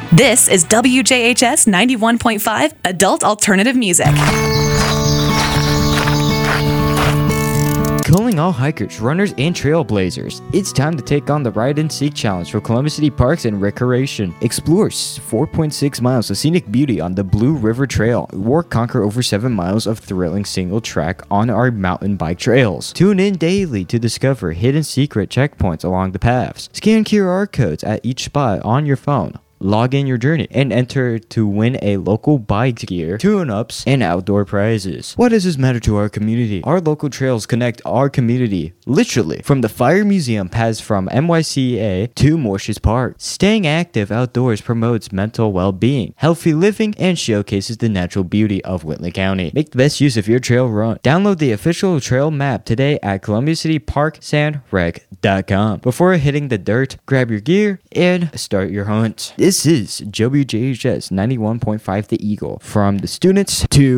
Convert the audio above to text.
This is WJHS 91.5 Adult Alternative Music. Calling all hikers, runners, and trailblazers. It's time to take on the Ride and Seek Challenge for Columbus City Parks and Recreation. Explore 4.6 miles of scenic beauty on the Blue River Trail, or conquer over 7 miles of thrilling single track on our mountain bike trails. Tune in daily to discover hidden secret checkpoints along the paths. Scan QR codes at each spot on your phone. Log in your journey and enter to win a local bike gear, tune-ups, and outdoor prizes. Why does this matter to our community? Our local trails connect our community, literally, from the Fire Museum paths from NYCA to Morshes Park. Staying active outdoors promotes mental well-being, healthy living, and showcases the natural beauty of Whitley County. Make the best use of your trail run. Download the official trail map today at ColumbiaCityParksandRec.com. Before hitting the dirt, grab your gear and start your hunt. This is WJHS 91.5 The Eagle. From the students to